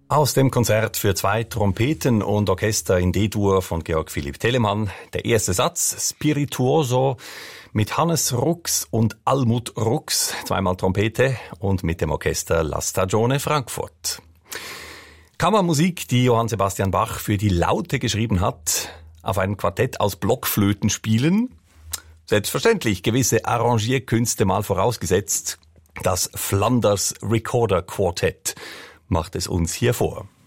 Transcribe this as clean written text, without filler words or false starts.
Aus dem Konzert für 2 Trompeten und Orchester in D-Dur von Georg Philipp Telemann. Der erste Satz, Spirituoso, mit Hannes Rux und Almut Rux, 2-mal Trompete und mit dem Orchester La Stagione Frankfurt. Kammermusik, die Johann Sebastian Bach für die Laute geschrieben hat, auf einem Quartett aus Blockflöten spielen. Selbstverständlich, gewisse Arrangierkünste mal vorausgesetzt. Das Flanders Recorder Quartett macht es uns hier vor.